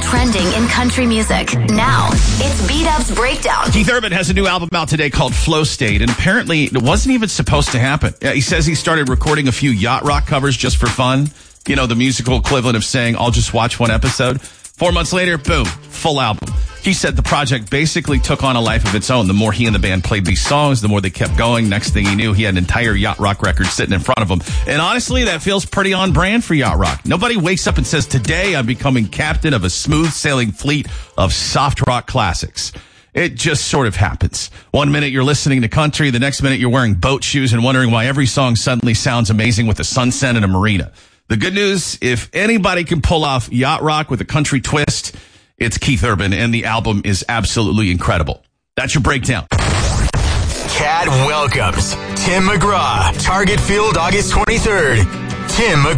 trending in country music. Now, it's B-Dub's Breakdown. Keith Urban has a new album out today called Flow State, and apparently it wasn't even supposed to happen. He says he started recording a few yacht rock covers just for fun. You know, the musical equivalent of saying, I'll just watch one episode. 4 months later, boom, full album. He said the project basically took on a life of its own. The more he and the band played these songs, the more they kept going. Next thing he knew, he had an entire yacht rock record sitting in front of him. And honestly, that feels pretty on brand for yacht rock. Nobody wakes up and says, today I'm becoming captain of a smooth sailing fleet of soft rock classics. It just sort of happens. 1 minute you're listening to country, the next minute you're wearing boat shoes and wondering why every song suddenly sounds amazing with a sunset and a marina. The good news, if anybody can pull off yacht rock with a country twist, it's Keith Urban, and the album is absolutely incredible. That's your breakdown. CAD welcomes Tim McGraw, Target Field, August 23rd. Tim McGraw.